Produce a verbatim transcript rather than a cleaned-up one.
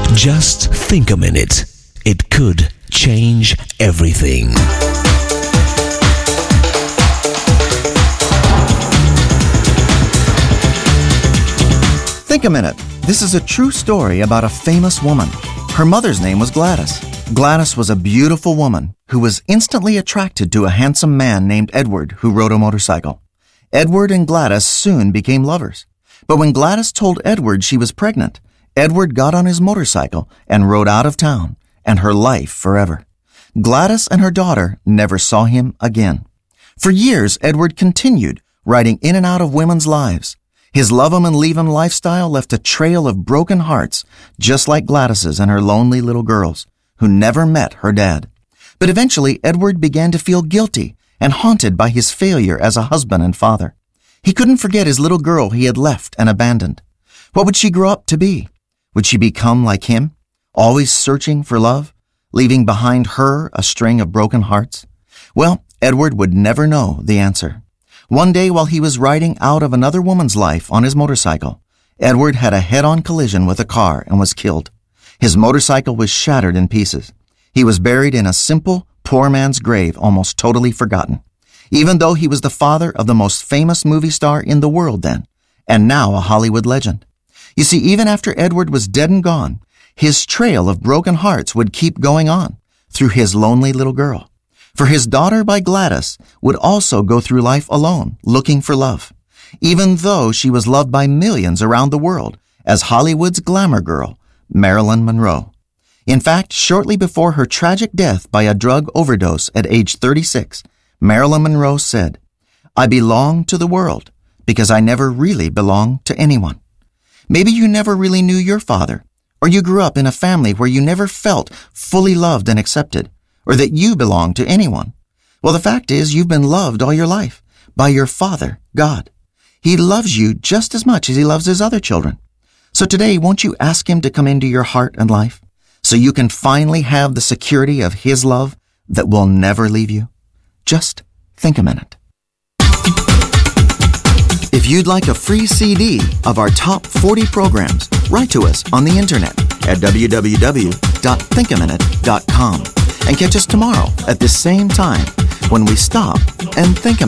Just think a minute. It could change everything. Think a minute. This is a true story about a famous woman. Her mother's name was Gladys. Gladys was a beautiful woman who was instantly attracted to a handsome man named Edward who rode a motorcycle. Edward and Gladys soon became lovers. But when Gladys told Edward she was pregnant, Edward got on his motorcycle and rode out of town, and her life forever. Gladys and her daughter never saw him again. For years, Edward continued riding in and out of women's lives. His love 'em and leave 'em lifestyle left a trail of broken hearts, just like Gladys's and her lonely little girls, who never met her dad. But eventually, Edward began to feel guilty and haunted by his failure as a husband and father. He couldn't forget his little girl he had left and abandoned. What would she grow up to be? Would she become like him, always searching for love, leaving behind her a string of broken hearts? Well, Edward would never know the answer. One day while he was riding out of another woman's life on his motorcycle, Edward had a head-on collision with a car and was killed. His motorcycle was shattered in pieces. He was buried in a simple, poor man's grave, almost totally forgotten, even though he was the father of the most famous movie star in the world then, and now a Hollywood legend. You see, even after Edward was dead and gone, his trail of broken hearts would keep going on through his lonely little girl. For his daughter by Gladys would also go through life alone, looking for love, even though she was loved by millions around the world as Hollywood's glamour girl, Marilyn Monroe. In fact, shortly before her tragic death by a drug overdose at age thirty-six, Marilyn Monroe said, "I belong to the world because I never really belonged to anyone." Maybe you never really knew your father, or you grew up in a family where you never felt fully loved and accepted, or that you belong to anyone. Well, the fact is you've been loved all your life by your Father, God. He loves you just as much as he loves his other children. So today, won't you ask him to come into your heart and life so you can finally have the security of his love that will never leave you? Just think a minute. If you'd like a free C D of our top forty programs, write to us on the internet at w w w dot think a minute dot com and catch us tomorrow at the same time when we stop and think a minute.